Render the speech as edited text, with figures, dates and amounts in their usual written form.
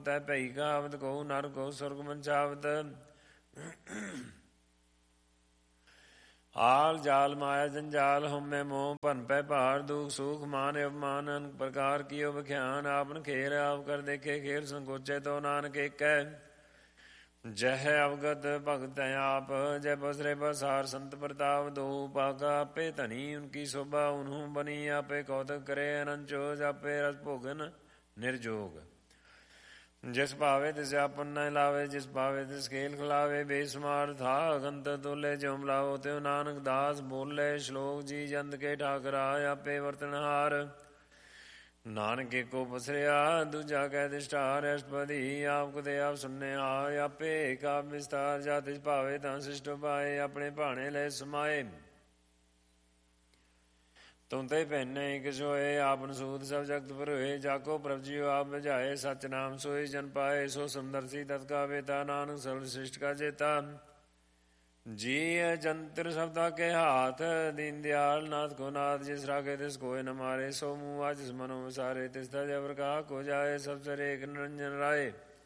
ਤੈ ਭਈ ਕਹਾਵਤ, ਕਹੂ ਨਰ ਕਹੂ ਸੁਰਗ ਮੰਚਾਵਤ। ਹਾਲ ਜਾਲ ਮਾਇਆ ਜੰਜਾਲ, ਹਉਮੈ ਮੋਹ ਭਨ ਪੈ ਭਾਰ, ਦੁਖ ਸੁਖ ਮਾਨ ਅਪਮਾਨ, ਅਨੇਕ ਪ੍ਰਕਾਰ ਕੀਓ ਬਖਿਆਨ। ਆਪਨ ਖੇਲ ਆਪ ਕਰ ਦੇਖੇ, ਖੇਲ ਸੰਕੋਚੈ ਤੋ ਨਾਨਕ ਏਕੈ। ਜਹ ਅਵਗਤ ਭਗਤ ਆਪ, ਜੈ ਬਸਰੇ ਬਸਾਰ ਸੰਤ ਪ੍ਰਤਾਪ। ਦੋ ਭਾਗਾ ਆਪੇ ਧਨੀ, ਉਨਕੀ ਸ਼ੋਭਾ ਉਨਹੂ ਬਨੀ। ਆਪੇ ਕੌਤਕ ਕਰੇ ਅਨੰਤ ਚੋਜ, ਆਪੇ ਰਸ ਭੋਗਨ ਨਿਰਜੋਗ। ਜਿਸ ਭਾਵੇ ਤਿਸ ਆਪਨ ਨ ਲਾਵੇ, ਜਿਸ ਭਾਵੇ ਤਿਸ ਖੇਲ ਖਿਲਾਵੇ। ਬੇਸੁਮਾਰ ਥਾ ਅਗੰਤ ਤੋਲੇ, ਜਿਉ ਮਿਲਾਓ ਤਿਉ ਨਾਨਕ ਦਾਸ ਬੋਲੇ। ਸ਼ਲੋਕ ਜੀ ਜੰਤ ਕੇ ਠਾਕਰਾ, ਆਪੇ ਵਰਤਨਹਾਰ। ਨਾਨਕ ਏਕੋ ਪਸਰਿਆ, ਦੂਜਾ ਕਹਿ ਦਿਸ਼ਟਾਰ। ਅਸ਼ਟਪਦੀ ਆਪ ਕੁਦੇ ਆਪ ਸੁਨਿਹਾਰ, ਆਪੇ ਏਕ ਆਪ ਵਿਸਤਾਰ। ਜਾ ਤਿਸ ਭਾਵੇ ਤਾਂ ਸਿਸ਼ਟ ਪਾਏ, ਆਪਣੇ ਭਾਣੇ ਲੈ ਸਮਾਏ। ਤੁਮ ਤੇ ਪਹਿਨੇ ਇਕ ਸੋਏ, ਆਪਨ ਸੂਤ ਸਭ ਜਗਤ ਭਰੋਏ। ਜਾਕੋ ਪ੍ਰਭ ਜੀਉ ਆਪ ਬੁਝਾਏ, ਸਚ ਨਾਮ ਸੋਈ ਜਨ ਪਾਏ। ਸੋ ਸਮਦਰਸੀ ਤਤ ਕਾ ਵੇਤਾ, ਨਾਨਕ ਸਰਲ ਸ੍ਰਿਸ਼ਟ ਕਾ ਜੇਤਾ। ਜੀ ਜੰਤਰ ਸਬਦਾ ਕੇ ਹਾਥ, ਦੀਨ ਦਿਆਲ ਨਾਥ ਕੋ ਨਾਥ। ਜਿਸ ਰਾਖੇ ਤਿਸ ਕੋਇ ਨ ਮਾਰੇ, ਸੋ ਮੂਆ ਜਿਸ ਮਨੋ ਵਿਸਾਰੇ। ਤਿਸ ਦਾ ਜਬਰ ਕਹਾ ਕੋ ਜਾਏ, ਸਭ ਸਰ ਏਕ ਨਿਰੰਜਨ ਰਾਏ।